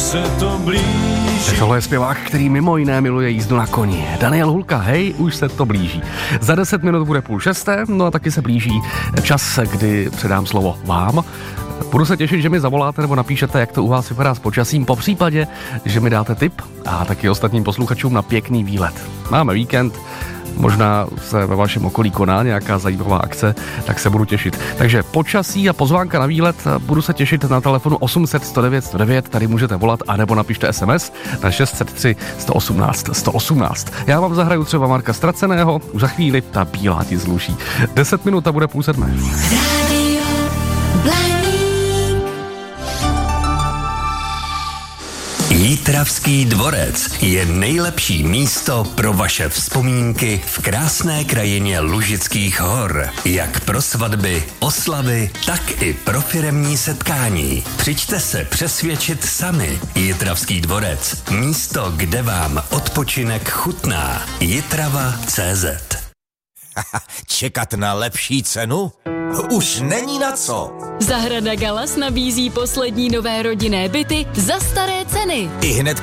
se to blíží. Tohle je zpěvák, který mimo jiné miluje jízdu na koni. Daniel Hulka, hej, už se to blíží. Za 10 minut bude 5:30, no a taky se blíží čas, kdy předám slovo vám. Budu se těšit, že mi zavoláte nebo napíšete, jak to u vás vypadá s počasím, po případě, že mi dáte tip a taky ostatním posluchačům na pěkný výlet. Máme víkend, možná se ve vašem okolí koná nějaká zajímavá akce, tak se budu těšit. Takže počasí a pozvánka na výlet, budu se těšit na telefonu 800 109 109, tady můžete volat, anebo napište SMS na 603 118 118. Já vám zahraju třeba Marka Ztraceného, už za chvíli ta bílá ti zluší. 10 minut a bude 6:30. Jitravský dvorec je nejlepší místo pro vaše vzpomínky v krásné krajině Lužických hor. Jak pro svatby, oslavy, tak i pro firemní setkání. Přijďte se přesvědčit sami. Jitravský dvorec. Místo, kde vám odpočinek chutná. Jitrava.cz. Čekat na lepší cenu? Už není na co. Zahrada Galas nabízí poslední nové rodinné byty za staré ceny. I hned